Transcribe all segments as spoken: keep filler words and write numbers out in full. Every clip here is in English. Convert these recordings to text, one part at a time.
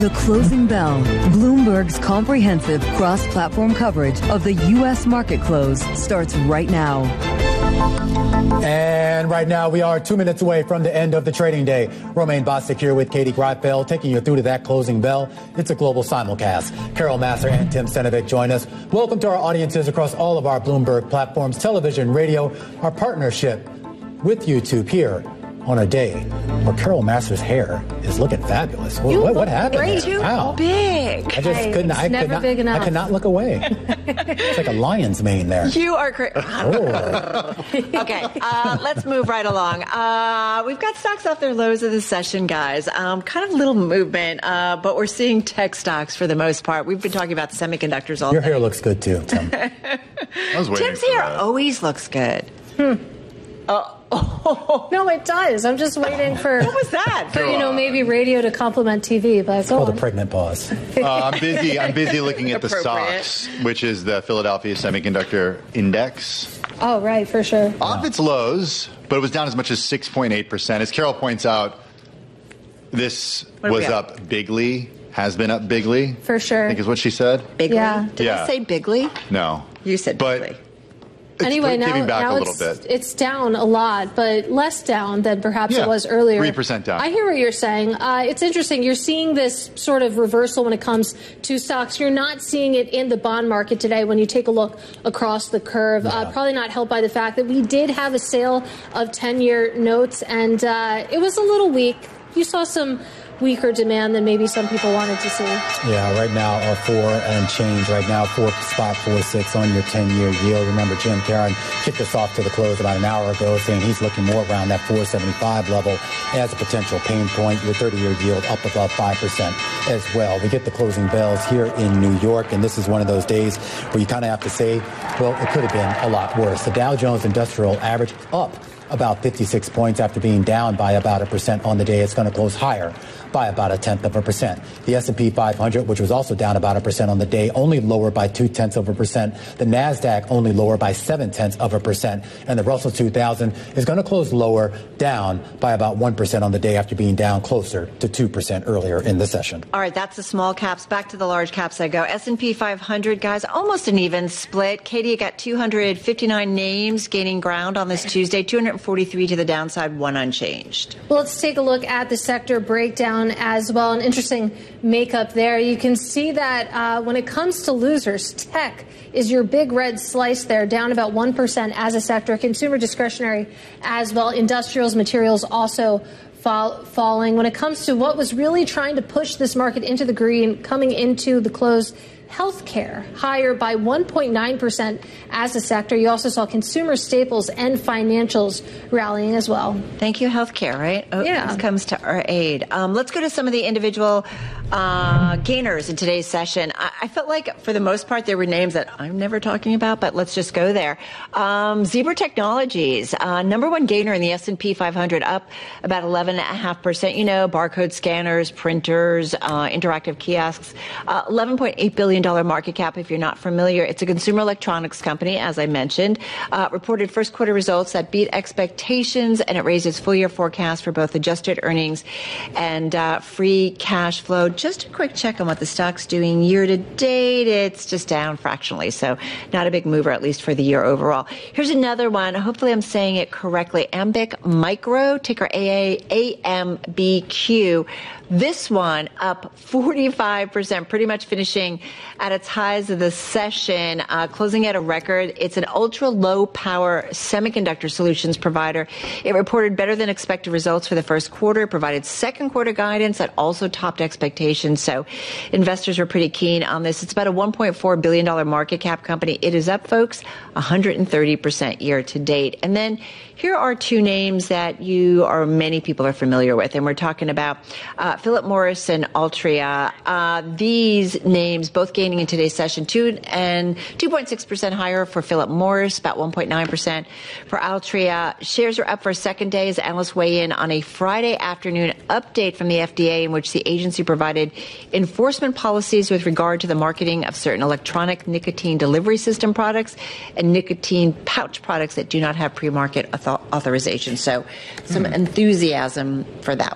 The Closing Bell, Bloomberg's comprehensive cross-platform coverage of the U S market close starts right now. And right now we are two minutes away from the end of the trading day. Romaine Bostick here with Katie Greifeld, taking you through to that closing bell. It's a global simulcast. Carol Massar and Tim Senovic join us. Welcome to our audiences across all of our Bloomberg platforms, television, radio, our partnership with YouTube here on a day where Carol Massar's hair is looking fabulous. What, what, what happened? Great. There? You wow. big. I just hey, couldn't. I never could not. big enough. I could not look away. It's like a lion's mane there. You are great. Oh. Okay, uh, let's move right along. Uh, we've got stocks off their lows of the session, guys. Um, kind of little movement, uh, but we're seeing tech stocks for the most part. We've been talking about semiconductors all Your day. hair looks good too, Tim. I was waiting Tim's for hair that. always looks good. Hmm. Uh, oh. No, it does. I'm just waiting for What was that? for you know maybe radio to complement T V. But go Called on. a pregnant pause. Uh, I'm busy. I'm busy looking at the Appropriate. stocks, which is the Philadelphia Semiconductor Index. Oh, right, for sure. Off its lows, but it was down as much as six point eight percent. As Carol points out, this What are we was at? up bigly, has been up bigly. For sure. I think is what she said. Bigly? Yeah. Did Yeah. I say bigly? No. You said But bigly. it's Anyway, now, giving back now a little it's, bit. it's down a lot, but less down than perhaps Yeah, it was earlier. three percent down. I hear what you're saying. Uh, it's interesting. You're seeing this sort of reversal when it comes to stocks. You're not seeing it in the bond market today when you take a look across the curve. Yeah. Uh, probably not helped by the fact that we did have a sale of ten-year notes, and uh, it was a little weak. You saw some weaker demand than maybe some people wanted to see. Yeah, right now, uh, four and change. Right now, four spot four six on your ten-year yield. Remember, Jim Caron kicked us off to the close about an hour ago, saying he's looking more around that four seventy-five level as a potential pain point. Your thirty-year yield up above five percent as well. We get the closing bells here in New York, and this is one of those days where you kind of have to say, well, it could have been a lot worse. The Dow Jones Industrial Average up about fifty-six points after being down by about a percent on the day. It's going to close higher by about a tenth of a percent. The S and P five hundred, which was also down about a percent on the day, only lower by two tenths of a percent. The NASDAQ only lower by seven tenths of a percent. And the Russell two thousand is going to close lower, down by about one percent on the day after being down closer to two percent earlier in the session. All right, that's the small caps. Back to the large caps I go. S and P five hundred, guys, almost an even split. Katie, you got two hundred fifty-nine names gaining ground on this Tuesday, two hundred forty-three to the downside, one unchanged. Well, let's take a look at the sector breakdown as well. An interesting makeup there. You can see that uh, when it comes to losers, tech is your big red slice there, down about one percent as a sector. Consumer discretionary as well. Industrials, materials also fall, falling. When it comes to what was really trying to push this market into the green coming into the close, healthcare higher by one point nine percent as a sector. You also saw consumer staples and financials rallying as well. Thank you, healthcare, right? Oh, Yeah. This comes to our aid. Um, let's go to some of the individual uh, gainers in today's session. I, I felt like, for the most part, there were names that I'm never talking about, but let's just go there. Um, Zebra Technologies, uh, number one gainer in the S and P five hundred, up about eleven point five percent. You know, barcode scanners, printers, uh, interactive kiosks, uh, eleven point eight billion dollars market cap, if you're not familiar. It's a consumer electronics company, as I mentioned. Uh, reported first quarter results that beat expectations, and it raised its full year forecast for both adjusted earnings and uh, free cash flow. Just a quick check on what the stock's doing year to date. It's just down fractionally, so not a big mover, at least for the year overall. Here's another one. Hopefully I'm saying it correctly. Ambiq Micro, ticker A M B Q. This one up forty-five percent, pretty much finishing at its highs of the session, uh, closing at a record. It's an ultra-low power semiconductor solutions provider. It reported better than expected results for the first quarter, provided second quarter guidance that also topped expectations. So investors were pretty keen on this. It's about a one point four billion dollars market cap company. It is up, folks, one hundred thirty percent year to date. And then here are two names that you or many people are familiar with, and we're talking about uh, Philip Morris and Altria. Uh, these names both gaining in today's session, two and two point six percent higher for Philip Morris, about one point nine percent for Altria. Shares are up for a second day as analysts weigh in on a Friday afternoon update from the F D A in which the agency provided enforcement policies with regard to the marketing of certain electronic nicotine delivery system products and nicotine pouch products that do not have pre-market author- authorization. So some mm. enthusiasm for that one.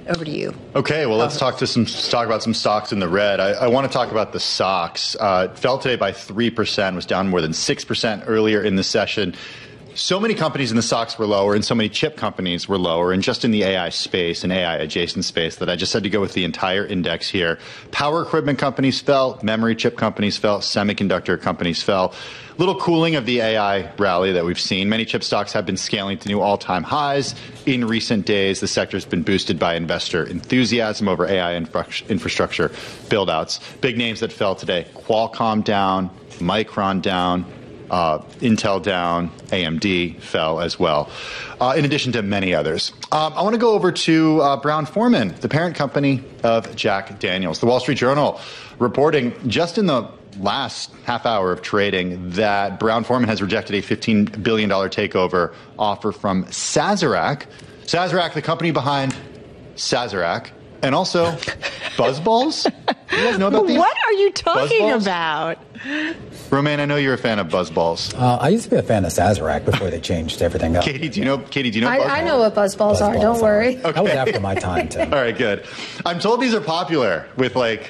over to you. Okay, well, let's talk to some talk about some stocks in the red. I, I want to talk about the stocks. Uh, it fell today by three percent, was down more than six percent earlier in the session. So many companies in the stocks were lower, and so many chip companies were lower, and just in the A I space and A I adjacent space that I just had to go with the entire index here. Power equipment companies fell, memory chip companies fell, semiconductor companies fell. Little cooling of the A I rally that we've seen. Many chip stocks have been scaling to new all-time highs in recent days. The sector has been boosted by investor enthusiasm over A I infra- infrastructure build-outs. Big names that fell today: Qualcomm down, Micron down, Uh, Intel down, A M D fell as well, uh, in addition to many others. Um, I want to go over to uh, Brown-Forman, the parent company of Jack Daniels. The Wall Street Journal reporting just in the last half hour of trading that Brown-Forman has rejected a fifteen billion dollars takeover offer from Sazerac. Sazerac, the company behind Sazerac, and also Buzzballs. You guys know about these? What are you talking Buzzballs? about? Romaine, I know you're a fan of Buzzballs. Uh, I used to be a fan of Sazerac before they changed everything up. Katie, do you know? Katie, do you know? I, Buzzballs? I know what Buzzballs, are. Don't worry. Okay. That was after my time, Tim. All right, good. I'm told these are popular with like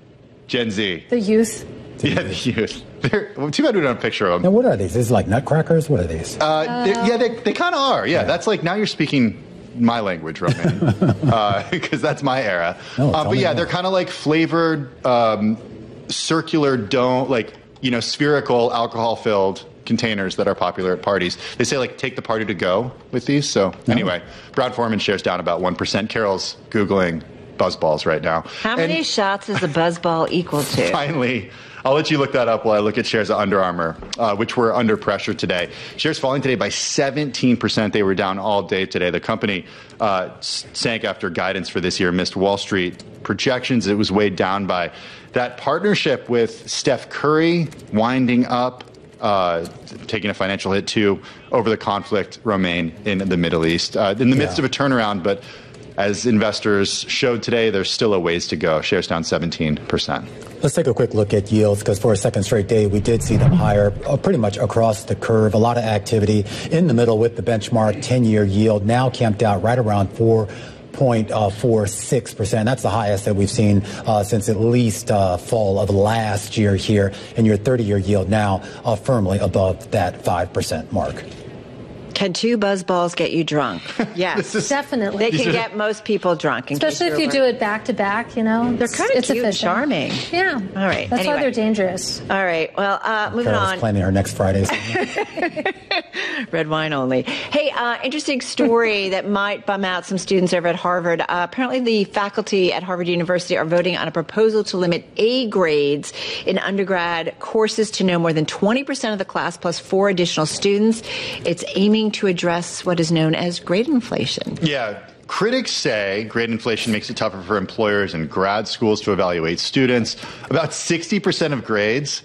Gen Z. The youth. Yeah, the youth. They're, well, too bad we don't have a picture of Now, them. what are these? This is like nutcrackers? What are these? Uh, they- yeah, they, they kind of are. Yeah, Yeah. that's like now you're speaking my language, Romaine, because uh, that's my era. No, uh, tell but me yeah, more. they're kind of like flavored, um, circular dome, like you know, spherical alcohol-filled containers that are popular at parties. They say like take the party to go with these. So anyway, Brown-Forman shares down about one percent. Carol's Googling Buzzballs right now. How many And shots is a Buzzball equal to? finally, I'll let you look that up while I look at shares of Under Armour, uh, which were under pressure today. Shares falling today by seventeen percent. They were down all day today. The company uh, sank after guidance for this year missed Wall Street projections. It was weighed down by that partnership with Steph Curry winding up, uh, taking a financial hit too over the conflict, Romaine, in the Middle East. Uh, in the midst Yeah. of a turnaround, but as investors showed today, there's still a ways to go. Shares down seventeen percent. Let's take a quick look at yields, because for a second straight day, we did see them higher uh, pretty much across the curve. A lot of activity in the middle with the benchmark ten-year yield now camped out right around four point four six percent. That's the highest that we've seen uh, since at least uh, fall of last year here. And your thirty-year yield now uh, firmly above that five percent mark. Can two Buzzballs get you drunk? Yes. Definitely. They These can are- get most people drunk. in case Especially if you're you aware. do it back to back, you know. They're kind of it's cute and efficient. charming. Yeah. All right. That's Anyway. why they're dangerous. All right. Well, uh, moving Carol's on. planning her next Friday's. Red wine only. Hey, uh, interesting story that might bum out some students over at Harvard. Uh, apparently, the faculty at Harvard University are voting on a proposal to limit A grades in undergrad courses to no more than twenty percent of the class plus four additional students. It's aiming to address what is known as grade inflation. Yeah. Critics say grade inflation makes it tougher for employers and grad schools to evaluate students. About sixty percent of grades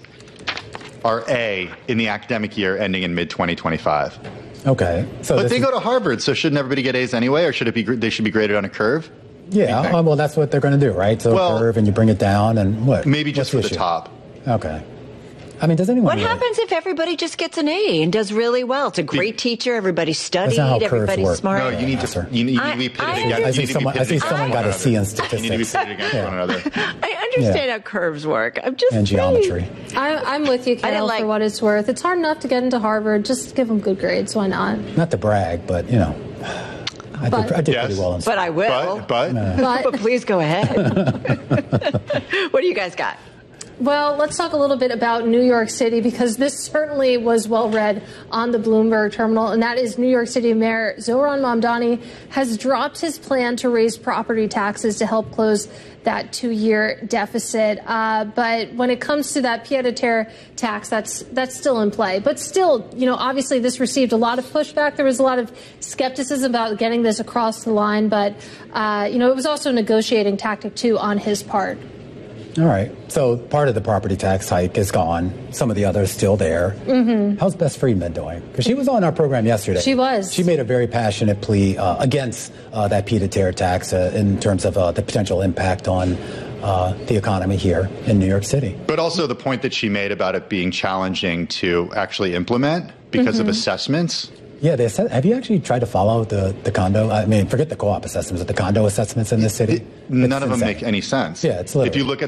are A in the academic year ending in mid twenty twenty-five. Okay. So But this they is- go to Harvard, so shouldn't everybody get A's anyway, or should it be gr- they should be graded on a curve? Yeah, Okay. uh, well, that's what they're going to do, right? So Well, curve, and you bring it down, and what? Maybe just for What's the issue? top. Okay. I mean, does anyone What really- happens if everybody just gets an A and does really well? It's a great teacher. Everybody studied. not how curves Everybody's work. smart. No, you need Answer. to you need, you I- need to be pitted I against. under- I you see need to be someone- I pitted see against someone one got a C in another. You need to be statistics. pitted against Yeah. one another. I understand Yeah. how curves work. I'm just And geometry. I, I'm with you, Carol, like- for what it's worth. It's hard enough to get into Harvard. Just give them good grades. Why not? Not to brag, but, you know, I did, But- I did Yes. pretty well in But I will. But but But But please go ahead. What do you guys got? Well, let's talk a little bit about New York City, because this certainly was well read on the Bloomberg terminal, and that is New York City Mayor Zohran Mamdani has dropped his plan to raise property taxes to help close that two-year deficit. Uh, but when it comes to that pied-à-terre tax, that's that's still in play. But still, you know, obviously this received a lot of pushback. There was a lot of skepticism about getting this across the line, but, uh, you know, it was also a negotiating tactic, too, on his part. All right. So part of the property tax hike is gone. Some of the others still there. Mm-hmm. How's Bess Friedman doing? Because she was on our program yesterday. She was. She made a very passionate plea uh, against uh, that pied-à-terre tax uh, in terms of uh, the potential impact on uh, the economy here in New York City. But also the point that she made about it being challenging to actually implement because Mm-hmm. of assessments. Yeah, they assess, have you actually tried to follow the, the condo? I mean, forget the co-op assessments, but the condo assessments in this city? It, none of them make any sense. Yeah, it's literally. If you look at